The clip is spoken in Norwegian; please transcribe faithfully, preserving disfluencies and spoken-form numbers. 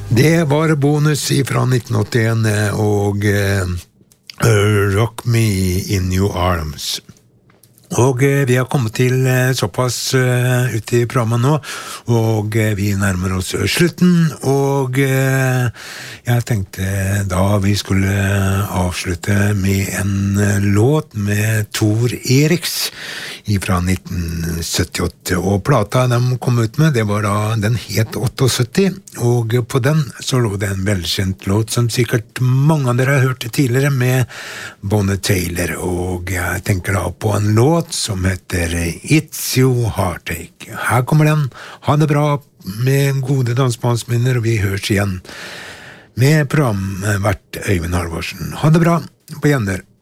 Det var bonus fra nitten åttien og uh, Rock Me In Your Arms. Og uh, vi har kommet til uh, såpass uh, ute i programmet nå, og uh, vi nærmer oss slutten, og uh, jeg tenkte da vi skulle avslutte med en uh, låt med Tor Eriks fra nitten syttiåtte, og plata de kom ut med, det var da, den het syttiåtte, og på den så lå det en velkjent låt som sikkert mange av dere har hørt tidligere med Bonnie Tyler, og jeg tenker da på en låt som heter It's Your Heartache. Her kommer den, ha det bra med gode dansbandsminner, og vi høres igjen med programvert Øyvind Halvorsen. Ha det bra, på gjenhør.